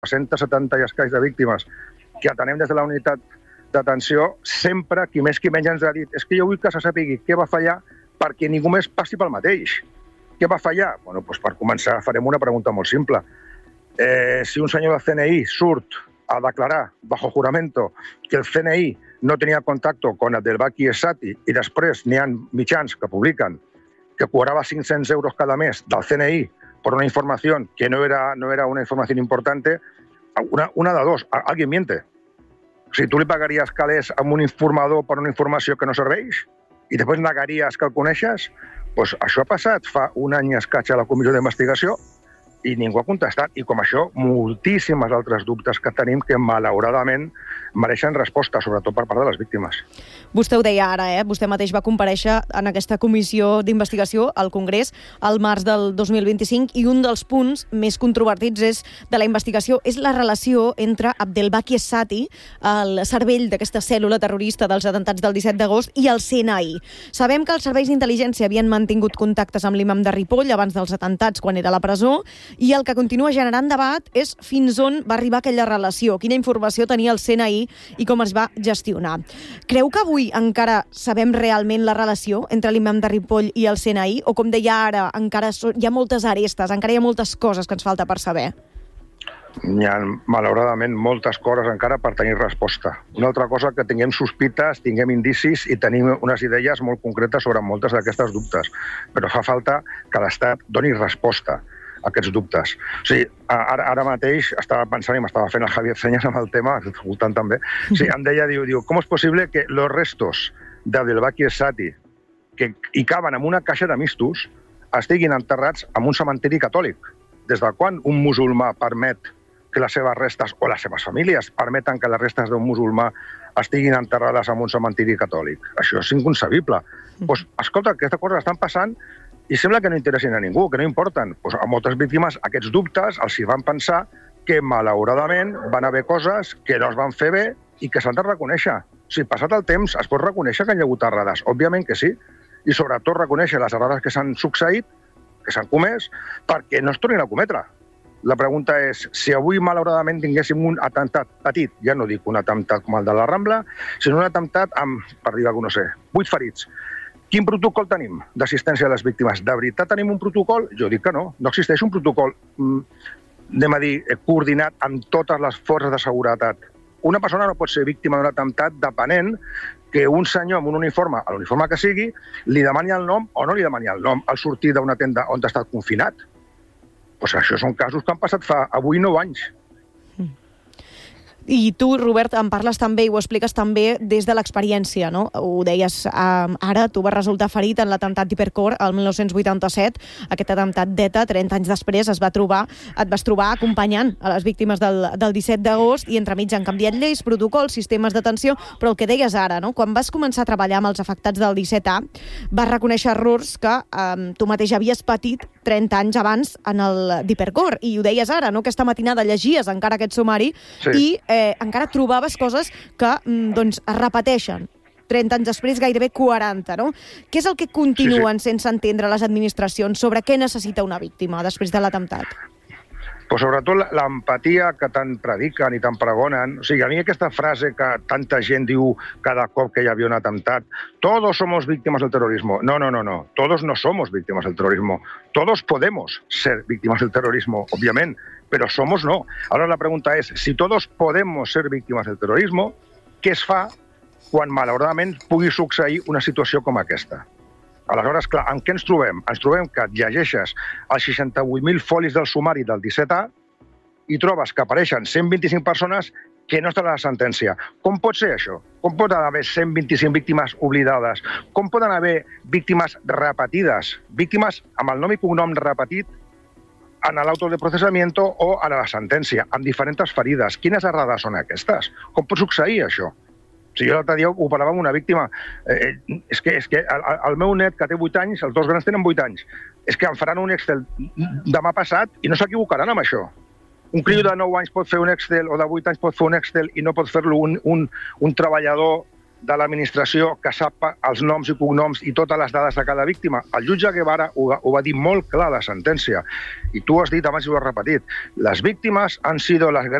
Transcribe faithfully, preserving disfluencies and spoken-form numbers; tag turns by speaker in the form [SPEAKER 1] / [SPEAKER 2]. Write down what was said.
[SPEAKER 1] cent setanta i escaig de víctimes que atenem des de la unitat d'atenció, sempre, qui més qui menys ens ha dit és que jo vull que se sàpigui què va fallar perquè ningú més passi pel mateix. Què va fallar? Bueno, doncs per començar farem una pregunta molt simple. Eh, si un senyor del C N I surt a declarar, bajo juramento, que el C N I no tenia contacte con el del Baki Essati i després n'hi ha mitjans que publiquen que cobrava cinc-cents euros cada mes del C N I per una informació que no era, no era una informació importante, una, una de dos, alguien miente. O sigui, tu li pagaries calés a un informador per una informació que no serveix i després negaries que el coneixes? Doncs això ha passat fa un any i escaig a la comissió d'investigació i ningú ha contestat. I com això, moltíssimes altres dubtes que tenim que, malauradament, mereixen resposta, sobretot per part de les víctimes.
[SPEAKER 2] Vostè ho deia ara, eh? Vostè mateix va comparèixer en aquesta comissió d'investigació al Congrés al març del dos mil vint-i-cinc i un dels punts més controvertits és, de la investigació és la relació entre Abdelbaki Essati, el cervell d'aquesta cèl·lula terrorista dels atemptats del disset d'agost, i el C N I. Sabem que els serveis d'intel·ligència havien mantingut contactes amb l'imam de Ripoll abans dels atemptats, quan era a la presó, i el que continua generant debat és fins on va arribar aquella relació, quina informació tenia el C N I i com es va gestionar. Creu que avui encara sabem realment la relació entre l'imam de Ripoll i el C N I? O, com deia ara, encara hi ha moltes arestes, encara hi ha moltes coses que ens falta per saber?
[SPEAKER 1] Hi ha, malauradament, moltes coses encara per tenir resposta. Una altra cosa que tinguem sospites, tinguem indicis i tenim unes idees molt concretes sobre moltes d'aquestes dubtes. Però fa falta que l'Estat doni resposta a aquests dubtes. O sigui, ara, ara mateix estava pensant i m'estava fent el Javier Senyes amb el tema, escoltant també, o sigui, em deia, diu, diu, com és possible que los restos d'Abdelbaki Essati, que hi caben en una caixa de mistos, estiguin enterrats en un cementiri catòlic? Des de quan un musulmà permet que les seves restes, o les seves famílies, permeten que les restes d'un musulmà estiguin enterrades en un cementiri catòlic? Això és inconcebible. Doncs, escolta, aquestes coses estan passant i sembla que no interessin a ningú, que no importen. Pues a moltes víctimes aquests dubtes els hi van pensar que, malauradament, van haver coses que no es van fer bé i que s'han de reconèixer. O sigui, passat el temps, es pot reconèixer que hi ha hagut errades? Òbviament que sí. I sobretot reconèixer les errades que s'han succeït, que s'han comès, perquè no es tornin a cometre. La pregunta és, si avui, malauradament, tinguéssim un atemptat petit, ja no dic un atemptat com el de la Rambla, sinó un atemptat amb, per dir alguna cosa, no sé, vuit ferits. Quin protocol tenim d'assistència a les víctimes? De veritat tenim un protocol? Jo dic que no. No existeix un protocol, anem a dir, coordinat amb totes les forces de seguretat. Una persona no pot ser víctima d'un atemptat depenent que un senyor amb un uniforme, a l'uniforme que sigui, li demani el nom o no li demani el nom al sortir d'una tenda on ha estat confinat. Doncs això són casos que han passat fa avui nou anys.
[SPEAKER 2] I tu, Robert, en parles també i ho expliques també des de l'experiència, no? Ho deies eh, ara, tu vas resultar ferit en l'atemptat d'Hipercor el mil nou-cents vuitanta-set. Aquest atemptat d'ETA, trenta anys després, es va trobar, et vas trobar acompanyant a les víctimes del, del disset d'agost i entremig han canviat lleis, protocols, sistemes d'atenció, però el que deies ara, no? Quan vas començar a treballar amb els afectats del disset A, vas reconèixer errors que eh, tu mateix havies patit trenta anys abans en el d'Hipercor. I ho deies ara, no? Aquesta matinada llegies encara aquest sumari sí. i eh, encara trobaves coses que doncs, es repeteixen trenta anys després, gairebé quaranta, no? Què és el que continuen sí, sí. sense entendre les administracions sobre què necessita una víctima després de l'atemptat?
[SPEAKER 1] Pues sobretot l'empatia que tant prediquen i tant pregonen. O sigui, a mi aquesta frase que tanta gent diu cada cop que hi havia un atemptat, todos somos víctimas del terrorismo. No, no, no, no. Todos no somos víctimas del terrorismo. Todos podemos ser víctimas del terrorismo, obviamente, pero somos no. Ahora la pregunta es, si todos podemos ser víctimas del terrorismo, què es fa quan malauradament pugui succeir una situació com aquesta? Aleshores, clar, en què ens trobem? Ens trobem que llegeixes els seixanta-vuit mil folis del sumari del disset A i trobes que apareixen cent vint-i-cinc persones que no estan a la sentència. Com pot ser això? Com poden haver cent vint-i-cinc víctimes oblidades? Com poden haver víctimes repetides? Víctimes amb el nom i cognom repetit en l'auto de processamiento o a la sentència, amb diferents ferides. Quines errades són aquestes? Com pot succeir això? Si jo l'altre dia ho parlava amb una víctima, eh, és que, és que el, el meu net, que té vuit anys, els dos grans tenen vuit anys, és que em faran un Excel demà passat i no s'equivocaran amb això. Un criu de nou anys pot fer un Excel o de vuit anys pot fer un Excel i no pot fer-lo un, un, un treballador de l'administració que sap els noms i cognoms i totes les dades de cada víctima? El jutge Guevara ho va, ho va dir molt clar a la sentència. I tu has dit abans i ho has repetit. Les víctimes han sido las